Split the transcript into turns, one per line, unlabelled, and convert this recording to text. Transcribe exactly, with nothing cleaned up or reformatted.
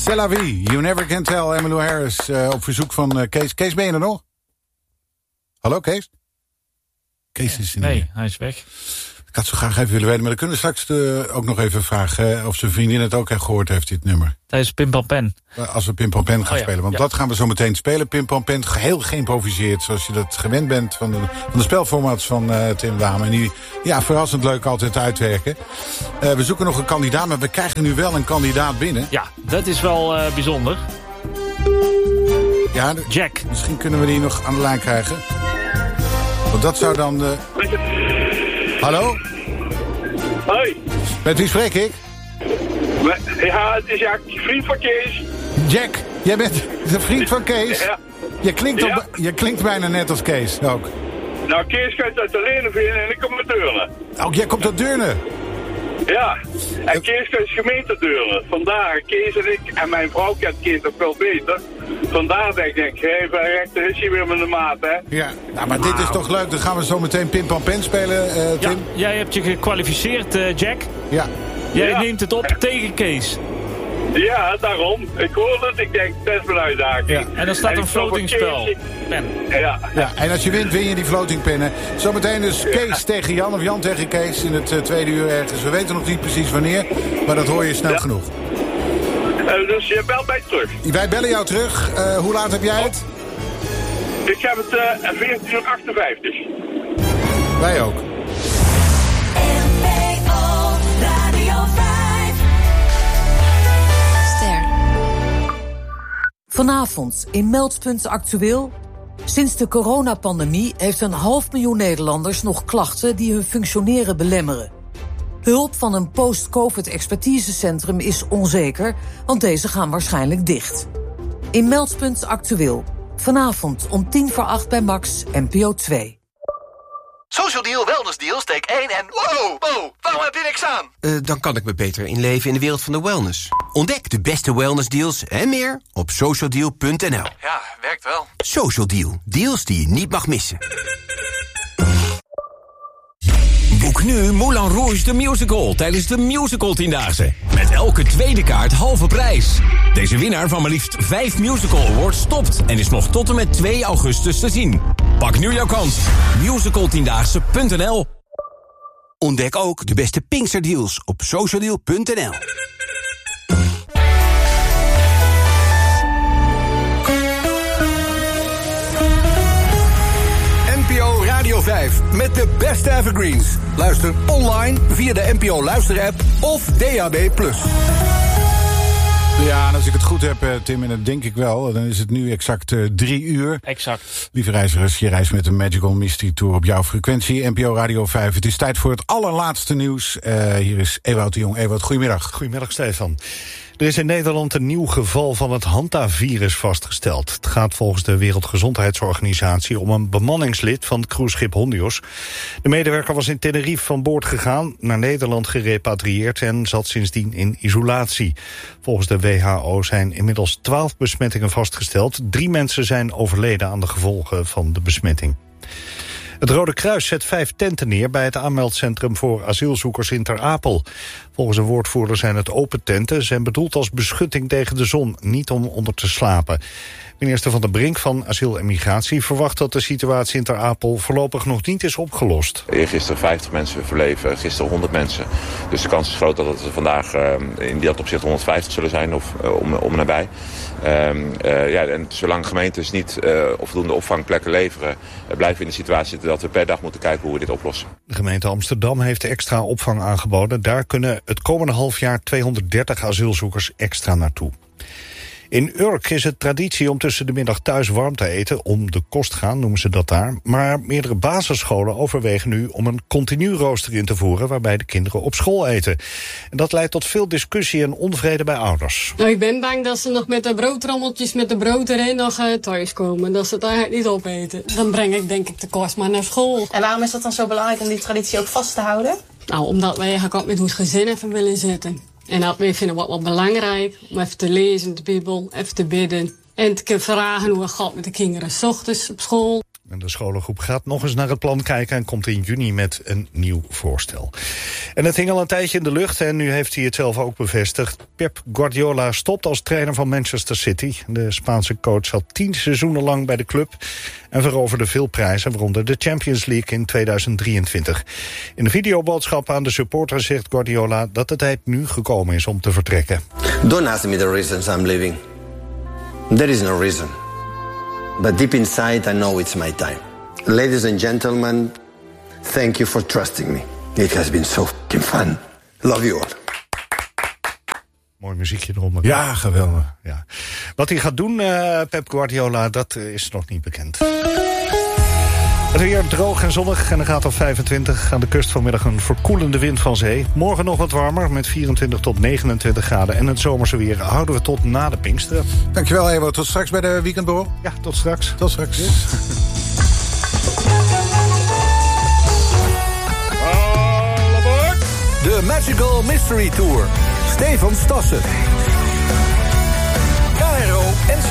C'est la vie. You never can tell. Emmylou Harris uh, op verzoek van uh, Kees. Kees, ben je er nog? Hallo, Kees? Kees is in
Nee,
de...
hij is weg.
Ik had zo graag even willen weten, maar dan kunnen we straks de, ook nog even vragen uh, of zijn vriendin het ook heeft gehoord heeft, dit nummer.
Tijdens Pim Pam Pen.
Uh, als we Pim Pam Pen gaan
oh, ja.
spelen, want
ja.
dat gaan we zo meteen spelen. Pim Pam Pen, heel geïmproviseerd, zoals je dat gewend bent van de, van de spelformats van uh, Tim Dame. En die, ja, verrassend leuk altijd uitwerken. Uh, we zoeken nog een kandidaat, maar we krijgen nu wel een kandidaat binnen.
Ja, dat is wel uh, bijzonder.
Ja, de,
Jack.
Misschien kunnen we die nog aan de lijn krijgen. Want dat zou dan... Uh... Hallo?
Hoi.
Met wie spreek ik?
Ja, het is ja, vriend van Kees.
Jack, jij bent de vriend van Kees?
Ja.
Je klinkt,
ja.
op, je klinkt bijna net als Kees ook.
Nou, Kees komt uit de Leneveen en ik kom uit Deurne.
Oh, jij komt uit Deurne?
Ja, en Kees komt uit gemeente Deurne. Vandaar, Kees en ik en mijn vrouw kent Kees nog veel beter. Vandaar dat ik denk, hé, hey, rechter is hier weer met de maat, hè?
Ja, nou, maar dit is toch leuk. Dan gaan we zo meteen Pim Pam Pen spelen, uh, Tim.
Ja, jij hebt je gekwalificeerd, uh, Jack.
Ja.
Jij
ja.
neemt het op tegen Kees.
Ja, daarom. Ik hoorde het, ik denk, best wel uitdaging.
Ja. En dan staat
en
een floatingspel.
Kees...
Pen.
Ja.
Ja, en als je wint, win je die floatingpennen. Zometeen dus Kees ja. tegen Jan of Jan tegen Kees in het uh, tweede uur ergens. We weten nog niet precies wanneer, maar dat hoor je snel ja. genoeg.
Uh, dus je belt mij terug.
Wij bellen jou terug. Uh, hoe laat heb jij het?
Ik heb het uh, veertien uur achtenvijftig.
Wij ook.
N P O Radio vijf. Ster.
Vanavond in Meldpunt Actueel. Sinds de coronapandemie heeft een half miljoen Nederlanders nog klachten die hun functioneren belemmeren. Hulp van een post-covid-expertisecentrum is onzeker, want deze gaan waarschijnlijk dicht. In Meldpunt Actueel. Vanavond om tien voor acht bij Max, N P O twee.
Social Deal, Wellness Deal, steek één en... Wow, wow, waarom heb je niks aan?
Uh, dan kan ik me beter inleven in de wereld van de wellness. Ontdek de beste wellness deals en meer op social deal punt n l.
Ja, werkt wel.
Social Deal, deals die je niet mag missen.
Boek nu Moulin Rouge the Musical tijdens de Musical Tiendaagse. Met elke tweede kaart halve prijs. Deze winnaar van maar liefst vijf Musical Awards stopt en is nog tot en met twee augustus te zien. Pak nu jouw kans. musical tiendaagse punt n l.
Ontdek ook de beste Pinksterdeals op social deal punt n l.
N P O Radio vijf met de beste evergreens. Luister online via de N P O Luister-app of D A B plus.
Ja, en als ik het goed heb, Tim, en dat denk ik wel, dan is het nu exact uh, drie uur.
Exact.
Lieve reizigers, je reist met de Magical Mystery Tour op jouw frequentie, N P O Radio vijf. Het is tijd voor het allerlaatste nieuws. Uh, hier is Ewout de Jong. Ewout, goedemiddag.
Goedemiddag, Stefan. Er is in Nederland een nieuw geval van het Hanta-virus vastgesteld. Het gaat volgens de Wereldgezondheidsorganisatie om een bemanningslid van het cruiseschip Hondios. De medewerker was in Tenerife van boord gegaan, naar Nederland gerepatrieerd en zat sindsdien in isolatie. Volgens de W H O zijn inmiddels twaalf besmettingen vastgesteld. Drie mensen zijn overleden aan de gevolgen van de besmetting. Het Rode Kruis zet vijf tenten neer bij het aanmeldcentrum voor asielzoekers in Ter Apel. Volgens een woordvoerder zijn het open tenten, zijn bedoeld als beschutting tegen de zon, niet om onder te slapen. Minister Van der Brink van Asiel en Migratie verwacht dat de situatie in Ter Apel voorlopig nog niet is opgelost.
Eergisteren vijftig mensen verleven, gisteren honderd mensen. Dus de kans is groot dat het vandaag uh, in dat opzicht honderdvijftig zullen zijn of uh, om, om en nabij. Uh, uh, ja, en zolang gemeentes niet uh, voldoende opvangplekken leveren, uh, blijven we in de situatie zitten dat we per dag moeten kijken hoe we dit oplossen.
De gemeente Amsterdam heeft extra opvang aangeboden. Daar kunnen het komende half jaar tweehonderddertig asielzoekers extra naartoe. In Urk is het traditie om tussen de middag thuis warm te eten. Om de kost gaan, noemen ze dat daar. Maar meerdere basisscholen overwegen nu om een continu rooster in te voeren, waarbij de kinderen op school eten. En dat leidt tot veel discussie en onvrede bij ouders.
Nou, ik ben bang dat ze nog met de broodtrommeltjes met de brood erin nog uh, thuis komen. Dat ze het eigenlijk niet opeten. Dan breng ik denk ik de kost maar naar school.
En waarom is dat dan zo belangrijk om die traditie ook vast te houden?
Nou, omdat wij eigenlijk ook met ons gezin even willen zitten. En dat wij vinden wat wel belangrijk, om even te lezen, de Bijbel, even te bidden. En te kunnen vragen hoe het gaat met de kinderen 's ochtends op school.
En de scholengroep gaat nog eens naar het plan kijken en komt in juni met een nieuw voorstel. En het hing al een tijdje in de lucht en nu heeft hij het zelf ook bevestigd. Pep Guardiola stopt als trainer van Manchester City. De Spaanse coach zat tien seizoenen lang bij de club en veroverde veel prijzen, waaronder de Champions League in tweeduizend drieëntwintig. In de videoboodschap aan de supporters zegt Guardiola dat de tijd nu gekomen is om te vertrekken.
Don't ask me the reasons I'm leaving. There is no reason. But deep inside I know it's my time. Ladies and gentlemen, thank you for trusting me. It has been so fucking fun. Love you all.
Mooi muziekje eronder.
Ja, geweldig.
Ja. Wat hij gaat doen, uh, Pep Guardiola, dat uh, is nog niet bekend. Het weer droog en zonnig en een graad of vijfentwintig. Aan de kust vanmiddag een verkoelende wind van zee. Morgen nog wat warmer met vierentwintig tot negenentwintig graden. En het zomerse weer houden we tot na de Pinksteren.
Dankjewel, Ewo. Tot straks bij de weekendborrel.
Ja, tot straks.
Tot straks. Yes.
De Magical Mystery Tour. Stefan Stassen.